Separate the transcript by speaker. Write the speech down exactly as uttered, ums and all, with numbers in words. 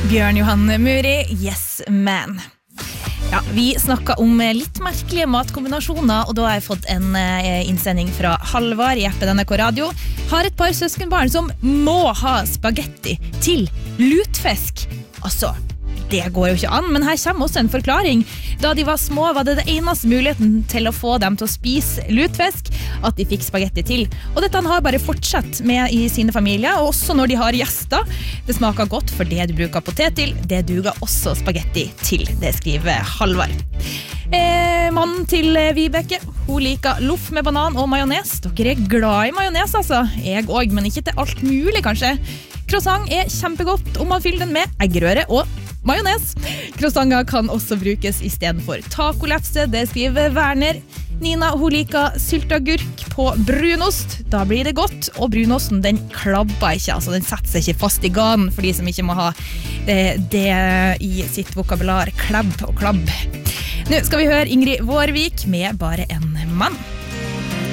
Speaker 1: Bjørn Johan Muri, Yes Man. Ja, vi snakket om litt merkelige matkombinasjoner, og da har jeg fått en innsending fra Halvard i appen N R K Radio. Har et par søskenbarn som må ha spagetti til lutfisk. Altså, det går jo ikke an, men her kommer også en forklaring. Da de var små var det det eneste muligheten til å få dem til å spise lutfisk, at de fikk spagetti til. Og dette har bare fortsatt med i sine familier, og også når de har gjester. Det smaker godt for det du bruker potet til, det duger også spagetti til, det skriver Halvard. Eh, mannen til Vibeke, hun liker loff med banan og majones. Dere er glad i majones, altså. Jeg også, men ikke til alt mulig, kanskje. Croissant er kjempegodt om man fyller den med eggerøre og majones. Croissanter kan også brukes i stedet for tacolefse, det skriver Werner. Nina, hun liker sylteagurk på brunost. Da blir det godt, og brunosten den klabber ikke, altså den setter seg ikke fast i ganen for de som ikke må ha det, det i sitt vokabular, klabb og klabb. Nå skal vi høre Ingrid Vårvik med Bare en mann.